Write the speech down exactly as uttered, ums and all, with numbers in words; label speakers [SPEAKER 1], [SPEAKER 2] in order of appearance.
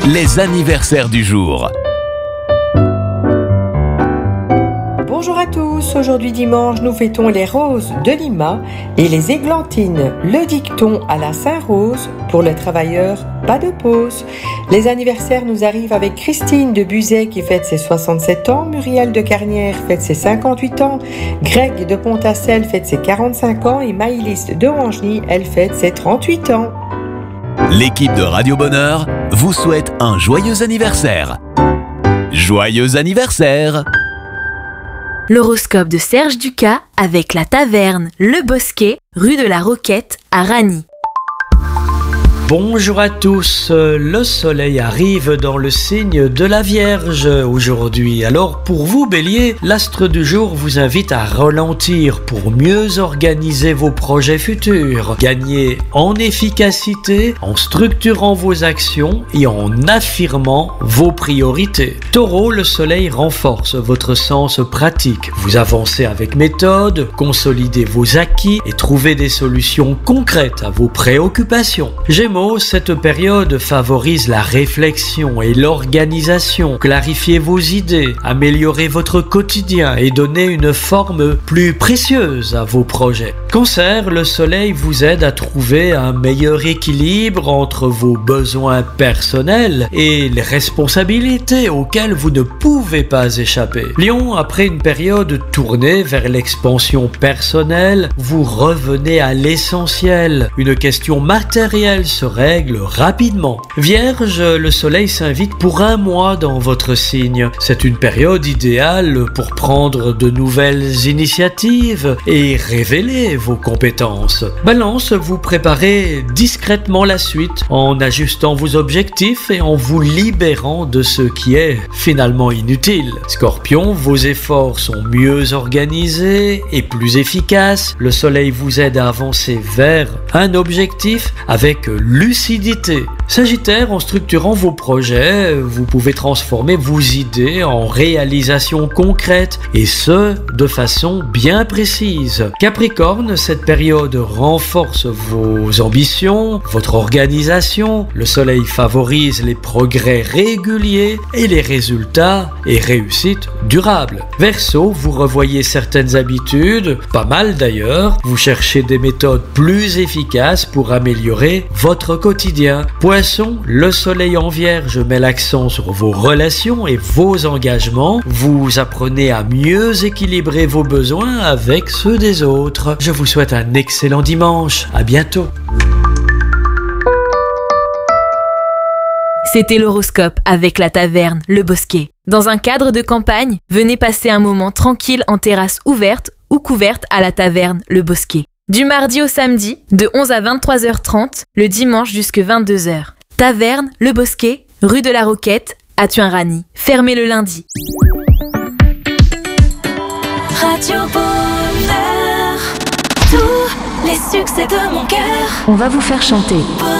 [SPEAKER 1] les anniversaires du jour.
[SPEAKER 2] Bonjour à tous, aujourd'hui dimanche nous fêtons les roses de Lima et les églantines, le dicton à la Saint-Rose, pour le travailleur, pas de pause. Les anniversaires nous arrivent avec Christine de Buzet qui fête ses soixante-sept ans, Muriel de Carnière fête ses cinquante-huit ans, Greg de Pontassel fête ses quarante-cinq ans et Maïlis de Rangeny, elle fête ses trente-huit ans.
[SPEAKER 1] L'équipe de Radio Bonheur vous souhaite un joyeux anniversaire. Joyeux anniversaire!
[SPEAKER 3] L'horoscope de Serge Ducas avec la taverne Le Bosquet, rue de la Roquette à Ragny.
[SPEAKER 4] Bonjour à tous, le soleil arrive dans le signe de la Vierge aujourd'hui. Alors pour vous Bélier, l'astre du jour vous invite à ralentir pour mieux organiser vos projets futurs. Gagnez en efficacité en structurant vos actions et en affirmant vos priorités. Taureau, le soleil renforce votre sens pratique. Vous avancez avec méthode, consolidez vos acquis et trouvez des solutions concrètes à vos préoccupations. Gémeaux, cette période favorise la réflexion et l'organisation. Clarifiez vos idées, améliorez votre quotidien et donnez une forme plus précieuse à vos projets. Cancer, le soleil vous aide à trouver un meilleur équilibre entre vos besoins personnels et les responsabilités auxquelles vous ne pouvez pas échapper. Lion, après une période tournée vers l'expansion personnelle, vous revenez à l'essentiel. Une question matérielle se règle rapidement. Vierge, le soleil s'invite pour un mois dans votre signe. C'est une période idéale pour prendre de nouvelles initiatives et révéler vos compétences. Balance, vous préparez discrètement la suite en ajustant vos objectifs et en vous libérant de ce qui est finalement inutile. Scorpion, vos efforts sont mieux organisés et plus efficaces. Le soleil vous aide à avancer vers un objectif avec lucidité. Sagittaire, en structurant vos projets, vous pouvez transformer vos idées en réalisations concrètes et ce, de façon bien précise. Capricorne, cette période renforce vos ambitions, votre organisation. Le soleil favorise les progrès réguliers et les résultats et réussites durables. Verseau, vous revoyez certaines habitudes, pas mal d'ailleurs. Vous cherchez des méthodes plus efficaces pour améliorer votre quotidien. Poisson, le soleil en Vierge met l'accent sur vos relations et vos engagements. Vous apprenez à mieux équilibrer vos besoins avec ceux des autres. Je vous souhaite un excellent dimanche. À bientôt.
[SPEAKER 3] C'était l'horoscope avec la taverne Le Bosquet. Dans un cadre de campagne, venez passer un moment tranquille en terrasse ouverte ou couverte à la taverne Le Bosquet. Du mardi au samedi, de onze à vingt-trois heures trente, le dimanche jusqu'à vingt-deux heures. Taverne Le Bosquet, rue de la Roquette, à Thuin-Ragny. Fermé le lundi.
[SPEAKER 5] Radio Bonheur, tous les succès de mon cœur.
[SPEAKER 6] On va vous faire chanter.